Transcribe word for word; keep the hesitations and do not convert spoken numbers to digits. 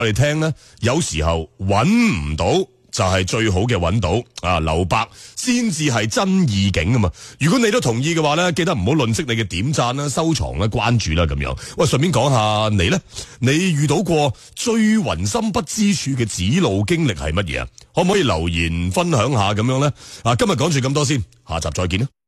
我哋聽咧，有時候揾唔到就係最好嘅揾到啊！留白先至係真意境啊嘛！如果你都同意嘅話咧，記得唔好吝嗇你嘅點讚啦、收藏啦、關注啦咁樣。喂，順便講下你咧，你遇到過最雲深不知處嘅指路經歷係乜嘢啊？可唔可以留言分享下咁樣咧？啊，今日講住咁多先，下集再見啦！